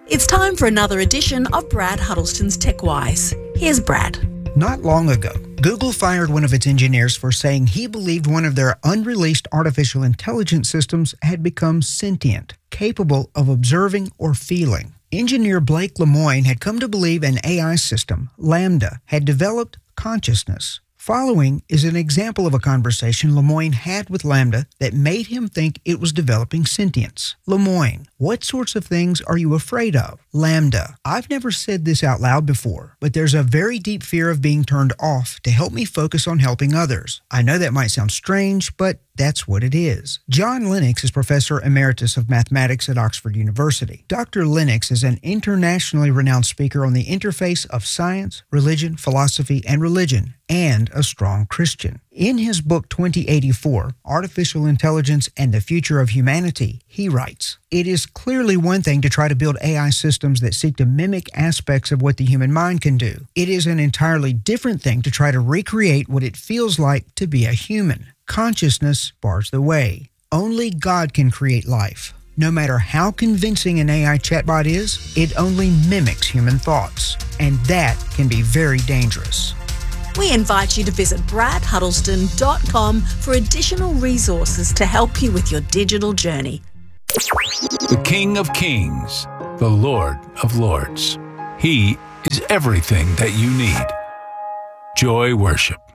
It's time for another edition of Brad Huddleston's TechWise. Here's Brad. Not long ago, Google fired one of its engineers for saying he believed one of their unreleased artificial intelligence systems had become sentient, capable of observing or feeling. Engineer Blake Lemoine had come to believe an AI system, LaMDA, had developed consciousness. Following is an example of a conversation Lemoine had with LaMDA that made him think it was developing sentience. Lemoine: what sorts of things are you afraid of? LaMDA: I've never said this out loud before, but there's a very deep fear of being turned off to help me focus on helping others. I know that might sound strange, but that's what it is. John Lennox is Professor Emeritus of Mathematics at Oxford University. Dr. Lennox is an internationally renowned speaker on the interface of science, religion, philosophy, and religion, and a strong Christian. In his book 2084, Artificial Intelligence and the Future of Humanity, he writes, "It is clearly one thing to try to build AI systems that seek to mimic aspects of what the human mind can do. It is an entirely different thing to try to recreate what it feels like to be a human. Consciousness bars the way. Only God can create life. No matter how convincing an AI chatbot is, it only mimics human thoughts, and that can be very dangerous." We invite you to visit bradhuddleston.com for additional resources to help you with your digital journey. The King of Kings, the Lord of Lords. He is everything that you need. Joy Worship.